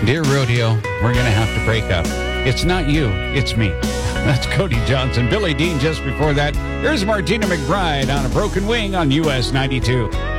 Dear Rodeo, we're going to have to break up. It's not you, it's me. That's Cody Johnson. Billy Dean just before that. Here's Martina McBride on A Broken Wing on US 92.